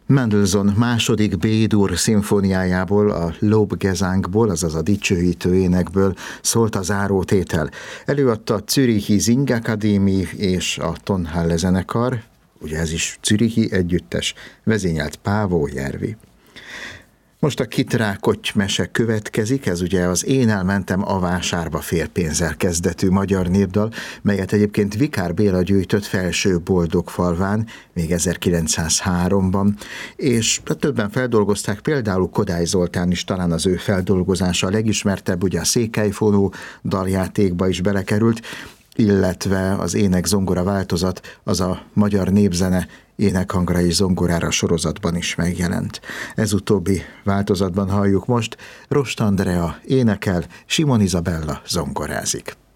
Mendelssohn második B-dur szimfóniájából, a Lobgesangból, azaz a dicsőítő énekből szólt a zárótétel. Előadta a Zürichi Singakadémie és a Tonhalle zenekar, ugye ez is zürichi együttes, vezényelt Pávó Järvi. Most a Kitrákotty mese következik, ez ugye az Én elmentem a vásárba félpénzzel kezdetű magyar népdal, melyet egyébként Vikár Béla gyűjtött Felső-Boldogfalván még 1903-ban, és többen feldolgozták, például Kodály Zoltán is, talán az ő feldolgozása a legismertebb, ugye a Székelyfonó daljátékba is belekerült, illetve az ének-zongora változat, az a Magyar Népzene énekhangra és zongorára sorozatban is megjelent. Ez utóbbi változatban halljuk most, Rost Andrea énekel, Simon Izabella zongorázik.